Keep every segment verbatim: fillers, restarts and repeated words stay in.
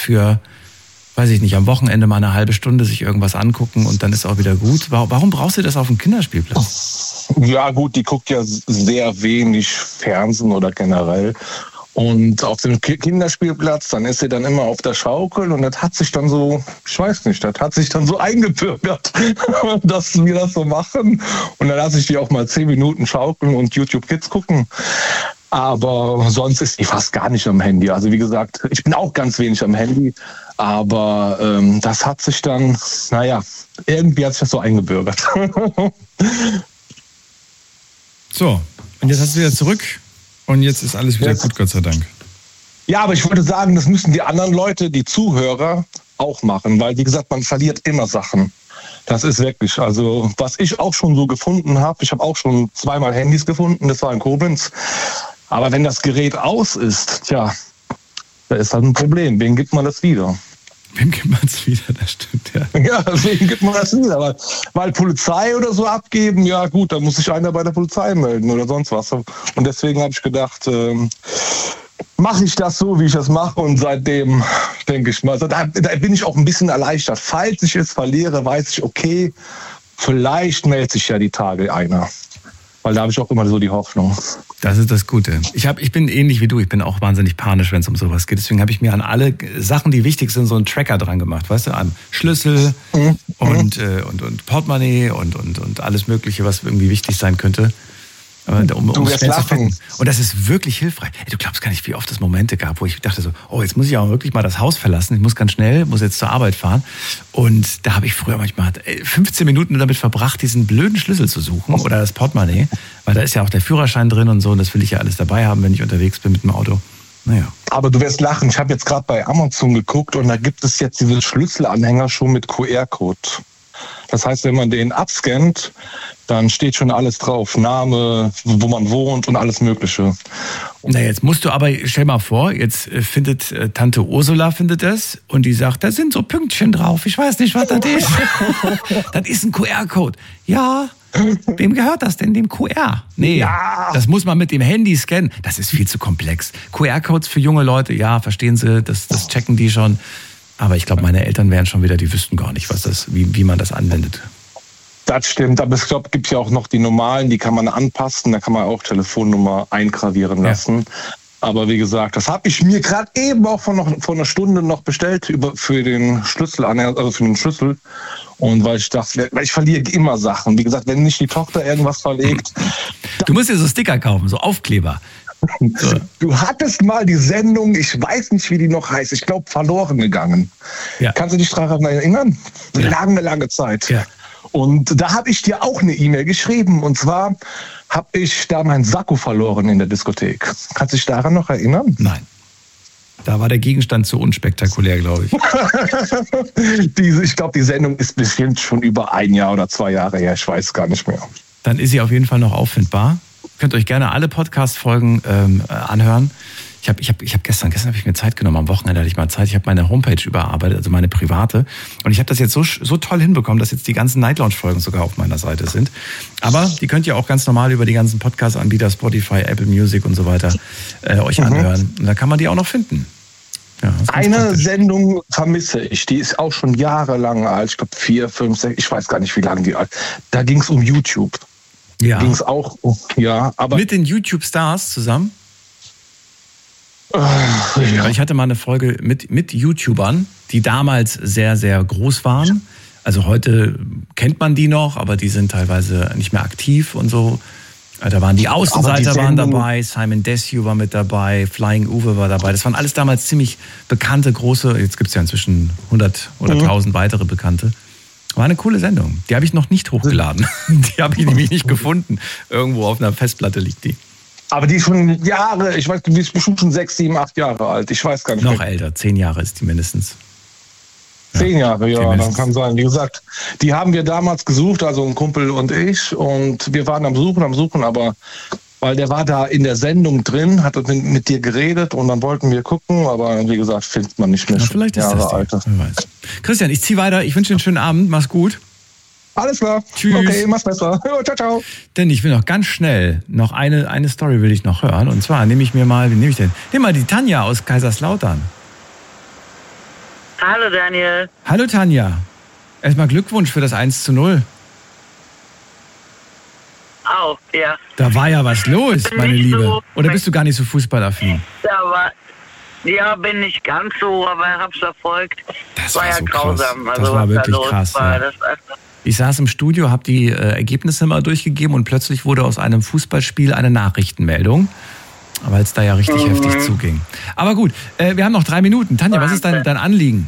für, weiß ich nicht, am Wochenende mal eine halbe Stunde sich irgendwas angucken und dann ist auch wieder gut. Warum brauchst du das auf dem Kinderspielplatz? Ja gut, die guckt ja sehr wenig Fernsehen oder generell. Und auf dem Kinderspielplatz, dann ist sie dann immer auf der Schaukel und das hat sich dann so, ich weiß nicht, das hat sich dann so eingebürgert, dass wir das so machen. Und dann lasse ich die auch mal zehn Minuten schaukeln und YouTube Kids gucken. Aber sonst ist die fast gar nicht am Handy. Also wie gesagt, ich bin auch ganz wenig am Handy, aber ähm, das hat sich dann, naja, irgendwie hat sich das so eingebürgert. So, und jetzt hast du wieder zurück. Und jetzt ist alles wieder jetzt gut, Gott sei Dank. Ja, aber ich würde sagen, das müssen die anderen Leute, die Zuhörer, auch machen. Weil, wie gesagt, man verliert immer Sachen. Das ist wirklich, also was ich auch schon so gefunden habe, ich habe auch schon zweimal Handys gefunden, das war in Koblenz. Aber wenn das Gerät aus ist, tja, da ist halt ein Problem. Wem gibt man das wieder? Wem gibt man es wieder? Das stimmt, ja. Ja, wem gibt man das wieder? Weil, weil Polizei oder so abgeben, ja gut, da muss sich einer bei der Polizei melden oder sonst was. Und deswegen habe ich gedacht, ähm, mache ich das so, wie ich das mache. Und seitdem denke ich mal, also da, da bin ich auch ein bisschen erleichtert. Falls ich es verliere, weiß ich, okay, vielleicht meldet sich ja die Tage einer. Weil da habe ich auch immer so die Hoffnung. Das ist das Gute. Ich, hab, ich bin ähnlich wie du, ich bin auch wahnsinnig panisch, wenn es um sowas geht. Deswegen habe ich mir an alle Sachen, die wichtig sind, so einen Tracker dran gemacht. Weißt du, an Schlüssel mhm. und, äh, und, und Portemonnaie und, und, und alles Mögliche, was irgendwie wichtig sein könnte. Um, um du es schnell lachen. zu finden. Und das ist wirklich hilfreich. Ey, du glaubst gar nicht, wie oft es Momente gab, wo ich dachte so, oh, jetzt muss ich auch wirklich mal das Haus verlassen. Ich muss ganz schnell, muss jetzt zur Arbeit fahren. Und da habe ich früher manchmal fünfzehn Minuten damit verbracht, diesen blöden Schlüssel zu suchen oder das Portemonnaie. Weil da ist ja auch der Führerschein drin und so. Und das will ich ja alles dabei haben, wenn ich unterwegs bin mit dem Auto. Naja. Aber du wirst lachen. Ich habe jetzt gerade bei Amazon geguckt und da gibt es jetzt diese Schlüsselanhänger schon mit Q R-Code. Das heißt, wenn man den abscannt, dann steht schon alles drauf. Name, wo man wohnt und alles Mögliche. Na, jetzt musst du aber, stell mal vor, jetzt findet äh, Tante Ursula findet das und die sagt, da sind so Pünktchen drauf. Ich weiß nicht, was das ist. Das ist ein Q R-Code. Ja, wem gehört das denn? Dem Q R? Nee, ja. Das muss man mit dem Handy scannen. Das ist viel zu komplex. Q R-Codes für junge Leute, ja, verstehen sie, das, das checken die schon. Aber ich glaube, meine Eltern wären schon wieder, die wüssten gar nicht, was das, wie, wie man das anwendet. Das stimmt, aber ich glaube, es gibt ja auch noch die normalen, die kann man anpassen, da kann man auch Telefonnummer eingravieren lassen. Ja. Aber wie gesagt, das habe ich mir gerade eben auch vor, noch, vor einer Stunde noch bestellt über, für den Schlüssel, also für den Schlüssel. Und weil ich dachte, weil ich verliere immer Sachen. Wie gesagt, wenn nicht die Tochter irgendwas verlegt. Du musst dir so Sticker kaufen, so Aufkleber. So. Du hattest mal die Sendung, ich weiß nicht, wie die noch heißt, ich glaube, verloren gegangen. Ja. Kannst du dich daran erinnern? Ja. Lange, lange Zeit. Ja. Und da habe ich dir auch eine E-Mail geschrieben. Und zwar habe ich da meinen Sakko verloren in der Diskothek. Kannst du dich daran noch erinnern? Nein. Da war der Gegenstand zu unspektakulär, glaube ich. Diese, ich glaube, die Sendung ist bestimmt schon über ein Jahr oder zwei Jahre her. Ich weiß gar nicht mehr. Dann ist sie auf jeden Fall noch auffindbar. Könnt euch gerne alle Podcast-Folgen ähm, anhören. Ich habe ich hab, ich hab gestern, gestern habe ich mir Zeit genommen, am Wochenende hatte ich mal Zeit. Ich habe meine Homepage überarbeitet, also meine private. Und ich habe das jetzt so, so toll hinbekommen, dass jetzt die ganzen Night Lounge-Folgen sogar auf meiner Seite sind. Aber die könnt ihr auch ganz normal über die ganzen Podcast-Anbieter, Spotify, Apple Music und so weiter, äh, euch mhm. anhören. Und da kann man die auch noch finden. Ja, eine praktisch. Sendung vermisse ich, die ist auch schon jahrelang alt. Ich glaube vier, fünf, sechs, ich weiß gar nicht, wie lange die alt. Da ging es um YouTube. Ja. Ging es auch, ja, aber mit den YouTube-Stars zusammen? Äh, ja. Ich hatte mal eine Folge mit, mit YouTubern, die damals sehr, sehr groß waren. Also heute kennt man die noch, aber die sind teilweise nicht mehr aktiv und so. Da waren die Außenseiter die waren dabei, Simon Desue war mit dabei, Flying Uwe war dabei. Das waren alles damals ziemlich bekannte, große, jetzt gibt es ja inzwischen hundert oder mhm. tausend weitere Bekannte. War eine coole Sendung. Die habe ich noch nicht hochgeladen. Die habe ich nämlich nicht gefunden. Irgendwo auf einer Festplatte liegt die. Aber die ist schon Jahre, ich weiß, die ist bestimmt schon sechs, sieben, acht Jahre alt. Ich weiß gar nicht. Noch mehr. Älter, zehn Jahre ist die mindestens. Zehn Jahre, ja, ja dann kann sein. Wie gesagt, die haben wir damals gesucht, also ein Kumpel und ich. Und wir waren am Suchen, am Suchen, aber weil der war da in der Sendung drin, hat mit, mit dir geredet und dann wollten wir gucken, aber wie gesagt, findet man nicht mehr. Ja, vielleicht ist Jahre das die. Wer weiß. Christian, ich ziehe weiter. Ich wünsche dir einen schönen Abend. Mach's gut. Alles klar. Tschüss. Okay, mach's besser. Ciao, ciao. Denn ich will noch ganz schnell, noch eine, eine Story will ich noch hören. Und zwar nehme ich mir mal, wie nehme ich denn? Nimm mal die Tanja aus Kaiserslautern. Hallo Daniel. Hallo Tanja. Erstmal Glückwunsch für das eins zu null. Auch, ja. Da war ja was los, Bin meine nicht Liebe. so- Oder bist du gar nicht so fußballaffin? Da war, ja, bin nicht ganz so, aber hab's verfolgt. Das war war ja so krass. grausam. Das Also, war was wirklich da los krass, war, ja. das einfach, Ich saß im Studio, habe die äh, Ergebnisse mal durchgegeben und plötzlich wurde aus einem Fußballspiel eine Nachrichtenmeldung, weil es da ja richtig Mhm. heftig zuging. Aber gut, äh, wir haben noch drei Minuten. Tanja, was ist dein, dein Anliegen?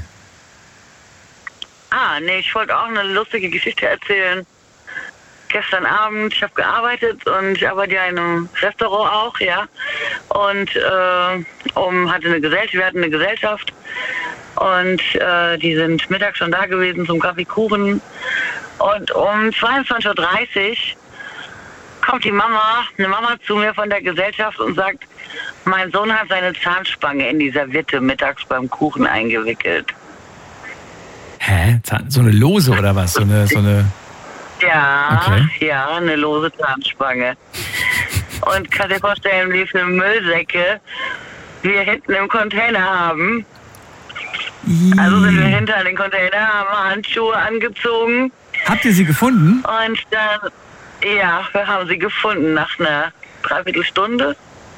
Ah, nee, ich wollte auch eine lustige Geschichte erzählen. Gestern Abend, ich habe gearbeitet und ich arbeite ja in einem Restaurant auch, ja. Und äh, um, hatte eine Gesellschaft, wir hatten eine Gesellschaft und äh, die sind mittags schon da gewesen zum Kaffeekuchen. Und um zweiundzwanzig Uhr dreißig kommt die Mama, eine Mama zu mir von der Gesellschaft und sagt, mein Sohn hat seine Zahnspange in die Serviette mittags beim Kuchen eingewickelt. Hä? Zahn- So eine Lose oder was? So eine, so eine. Ja, Okay. ja, eine lose Zahnspange. Und kann dir vorstellen, wie viele Müllsäcke wir hinten im Container haben. Also sind wir hinter den Container, haben Handschuhe angezogen Habt ihr sie gefunden? und dann, ja, wir haben sie gefunden nach einer Dreiviertelstunde.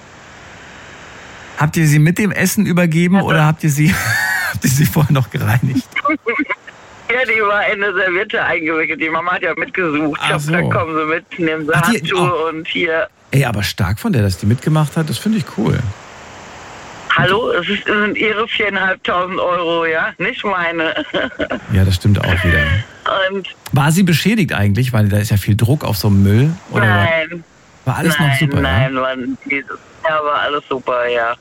Habt ihr sie mit dem Essen übergeben oder habt ihr sie, habt ihr sie vorher noch gereinigt? Ja, die war in eine Serviette eingewickelt. Die Mama hat ja mitgesucht. Ich Ach hab so. gesagt, kommen Sie mit, nehmen Sie Ach, die- Handschuhe oh. und hier. Ey, aber stark von der, dass die mitgemacht hat, das finde ich cool. Hallo, es ist- es sind Ihre viereinhalbtausend Euro, ja, nicht meine. Ja, das stimmt auch wieder. Und War sie beschädigt eigentlich? Weil da ist ja viel Druck auf so einem Müll. Oder war, nein, war alles nein, noch super? nein, Ja? Mann, dieses, ja, war alles super, ja.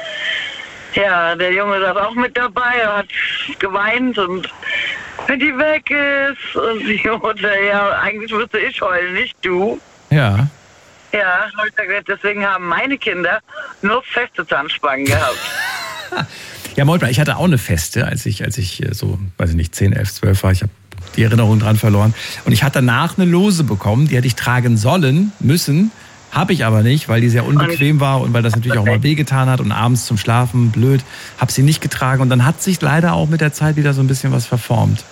Ja, der Junge saß auch mit dabei, er hat geweint und wenn die weg ist und die Mutter, ja, eigentlich müsste ich heulen, nicht du. Ja. Ja, hab ich gesagt, deswegen haben meine Kinder nur feste Zahnspangen gehabt. Ja, Moltmann, ich hatte auch eine feste, als ich, als ich äh, so, weiß ich nicht, zehn, elf, zwölf war. Ich habe die Erinnerung dran verloren. Und ich hatte danach eine lose bekommen, die hätte ich tragen sollen, müssen. Habe ich aber nicht, weil die sehr unbequem war und weil das natürlich auch mal wehgetan hat und abends zum Schlafen blöd. Habe sie nicht getragen und dann hat sich leider auch mit der Zeit wieder so ein bisschen was verformt.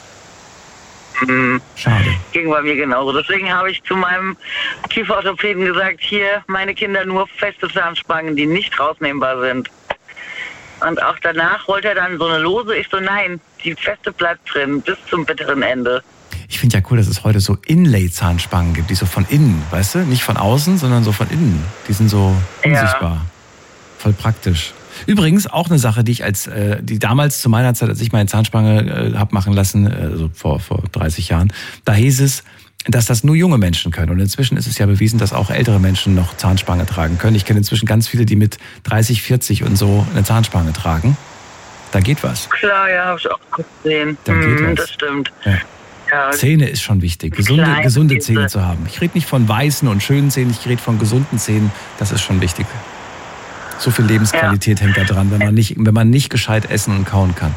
Mhm. Schade. Ging bei mir genauso. Deswegen habe ich zu meinem Kieferorthopäden gesagt, hier, meine Kinder nur feste Zahnspangen, die nicht rausnehmbar sind. Und auch danach wollte er dann so eine lose. Ich so, nein, die feste bleibt drin bis zum bitteren Ende. Ich finde ja cool, dass es heute so Inlay-Zahnspangen gibt, die so von innen, weißt du? Nicht von außen, sondern so von innen. Die sind so unsichtbar. Ja. Voll praktisch. Übrigens auch eine Sache, die ich als, äh, die damals zu meiner Zeit, als ich meine Zahnspange äh, hab machen lassen, äh, so vor, vor dreißig Jahren, da hieß es, dass das nur junge Menschen können. Und inzwischen ist es ja bewiesen, dass auch ältere Menschen noch Zahnspange tragen können. Ich kenne inzwischen ganz viele, die mit dreißig, vierzig und so eine Zahnspange tragen. Da geht was. Klar, ja, habe ich auch gesehen. Da geht hm, was. Das stimmt. Ja. Ja. Zähne ist schon wichtig, gesunde, Kleine gesunde Käse. Zähne zu haben. Ich rede nicht von weißen und schönen Zähnen, ich rede von gesunden Zähnen. Das ist schon wichtig. So viel Lebensqualität ja. hängt da dran, wenn man nicht, wenn man nicht gescheit essen und kauen kann.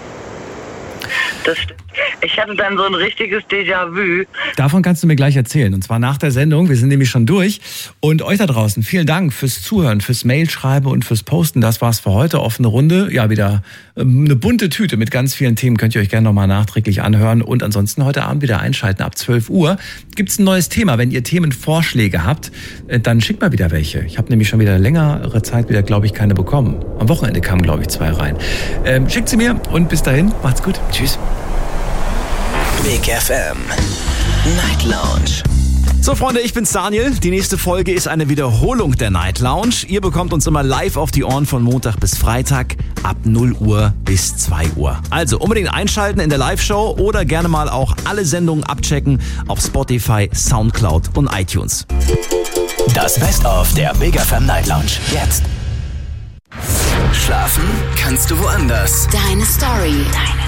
Das stimmt. Ich hatte dann so ein richtiges Déjà-vu. Davon kannst du mir gleich erzählen. Und zwar nach der Sendung. Wir sind nämlich schon durch. Und euch da draußen, vielen Dank fürs Zuhören, fürs Mailschreiben und fürs Posten. Das war's für heute. Offene Runde. Ja, wieder eine bunte Tüte mit ganz vielen Themen. Könnt ihr euch gerne nochmal nachträglich anhören. Und ansonsten heute Abend wieder einschalten. Ab zwölf Uhr gibt's ein neues Thema. Wenn ihr Themenvorschläge habt, dann schickt mal wieder welche. Ich habe nämlich schon wieder längere Zeit wieder, glaube ich, keine bekommen. Am Wochenende kamen, glaube ich, zwei rein. Ähm, schickt sie mir und bis dahin. Macht's gut. Tschüss. Big F M Night Lounge. So Freunde, ich bin's Daniel. Die nächste Folge ist eine Wiederholung der Night Lounge. Ihr bekommt uns immer live auf die Ohren von Montag bis Freitag ab null Uhr bis zwei Uhr. Also unbedingt einschalten in der Live-Show oder gerne mal auch alle Sendungen abchecken auf Spotify, Soundcloud und iTunes. Das Best-of der Big F M Night Lounge. Jetzt. Schlafen kannst du woanders. Deine Story. Deine